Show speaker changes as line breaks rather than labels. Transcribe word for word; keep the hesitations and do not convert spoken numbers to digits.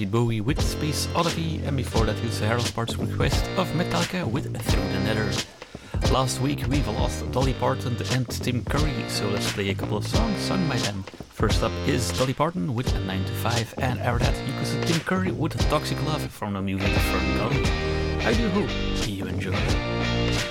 David Bowie with Space Oddity, and before that it's Harold Sparks' request of Metallica with Through the Nether. Last week we've lost Dolly Parton and Tim Curry, so let's play a couple of songs sung by them. First up is Dolly Parton with nine to five, and after that you can see Tim Curry with Toxic Love from the music of Fern Gully. I do hope you enjoy.